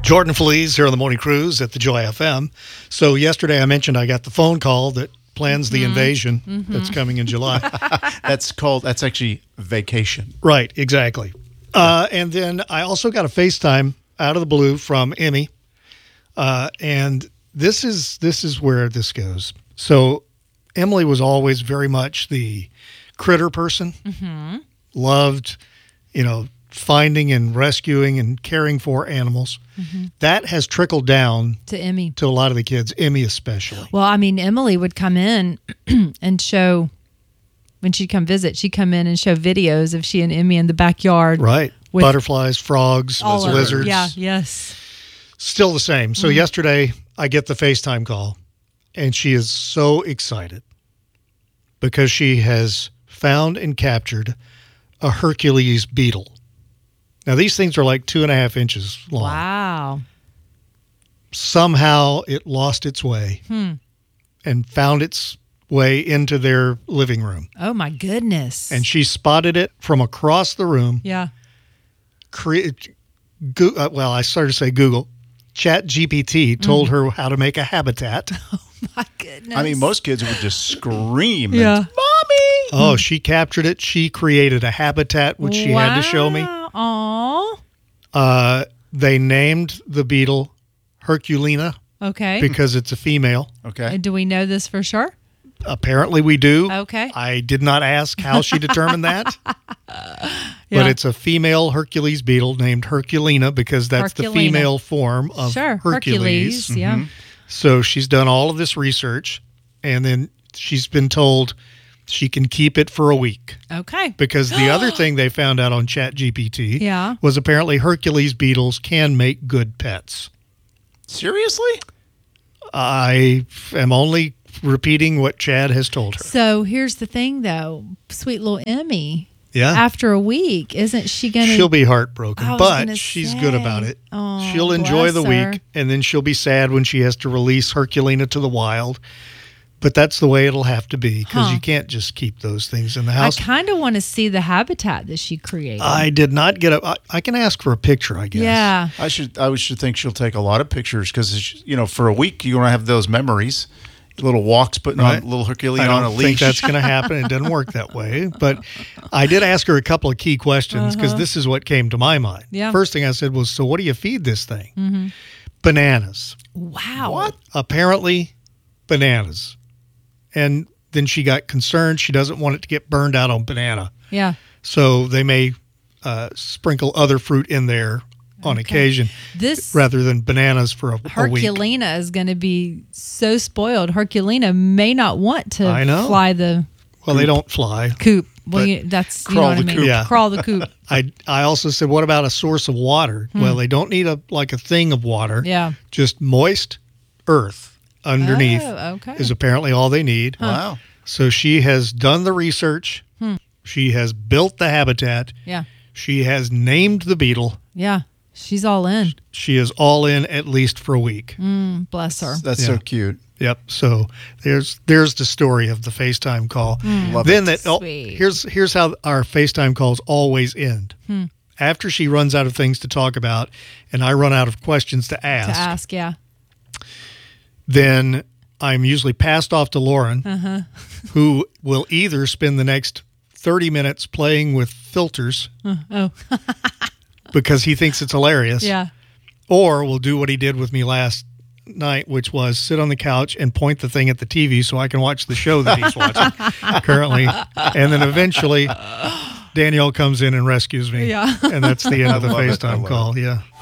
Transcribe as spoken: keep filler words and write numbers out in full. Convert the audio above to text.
Jordan Feliz here on the Morning Cruise at the Joy F M. So yesterday I mentioned I got the phone call that plans the mm-hmm. invasion mm-hmm. that's coming in July. That's called, that's actually vacation. Right, exactly. Uh, and then I also got a FaceTime out of the blue from Emmy. Uh, and this is this is where this goes. So Emily was always very much the critter person. Mm-hmm. Loved, you know, finding and rescuing and caring for animals. Mm-hmm. That has trickled down to Emmy, to a lot of the kids, Emmy especially. Well, I mean, Emily would come in and show, when she'd come visit, she'd come in and show videos of she and Emmy in the backyard. Right. Butterflies, frogs, lizards. Yeah, yes. Still the same. So mm-hmm. yesterday I get the FaceTime call and she is so excited because she has found and captured a Hercules beetle. Now, these things are like two and a half inches long. Wow. Somehow it lost its way hmm. and found its way into their living room. Oh, my goodness. And she spotted it from across the room. Yeah. Cre- go- uh, well, I started to say Google. Chat G P T told mm. her how to make a habitat. Oh, my goodness. I mean, most kids would just scream. Yeah. And, Mommy! Oh, she captured it. She created a habitat, which she wow. had to show me. Aww. Uh, they named the beetle Herculina. Okay. Because it's a female. Okay. Do we know this for sure? Apparently we do. Okay. I did not ask how she determined that. Yeah. But it's a female Hercules beetle named Herculina because that's Herculina. the female form of sure. Hercules. Hercules, yeah. Mm-hmm. So she's done all of this research, and then she's been told she can keep it for a week. Okay. Because the other thing they found out on Chat G P T yeah. was apparently Hercules beetles can make good pets. Seriously? I am only repeating what Chad has told her. So here's the thing, though. Sweet little Emmy. Yeah. After a week, isn't she going to... She'll be heartbroken, but she's say. good about it. Oh, she'll enjoy the her. week, and then she'll be sad when she has to release Herculina to the wild. But that's the way it'll have to be because huh. you can't just keep those things in the house. I kind of want to see the habitat that she created. I did not get a... I, I can ask for a picture, I guess. Yeah. I should I should think she'll take a lot of pictures because, you know, for a week you're going to have those memories. Little walks putting right. on little Hercules I don't on a leash. think that's going to happen. It doesn't work that way. But I did ask her a couple of key questions because uh-huh. this is what came to my mind. Yeah. First thing I said was, so what do you feed this thing? Mm-hmm. Bananas. Wow. What? Apparently, bananas. And then she got concerned. She doesn't want it to get burned out on banana. Yeah. So they may uh, sprinkle other fruit in there on okay. occasion this rather than bananas for a, a week. Herculina is going to be so spoiled. Herculina may not want to I know. fly the Well, coop. They don't fly. Coop. Well, you, that's you know what I mean. Yeah. Crawl the coop. I I also said, what about a source of water? Hmm. Well, they don't need a like a thing of water. Yeah. Just moist earth underneath oh, okay. is apparently all they need. Huh. Wow. So she has done the research. Hmm. She has built the habitat. Yeah. She has named the beetle. Yeah. She's all in. She is all in at least for a week. Mm, bless her. That's yeah. so cute. Yep. So there's there's the story of the FaceTime call. Mm. Love then it. that oh, here's here's how our FaceTime calls always end. Hmm. After she runs out of things to talk about, and I run out of questions to ask. To ask, yeah. Then I'm usually passed off to Lauren, uh-huh. who will either spend the next thirty minutes playing with filters. Uh, oh. Because he thinks it's hilarious. Yeah. Or will do what he did with me last night, which was sit on the couch and point the thing at the T V so I can watch the show that he's watching currently. And then eventually Danielle comes in and rescues me. Yeah. And that's the end of the I love it. I FaceTime love call. it. Yeah.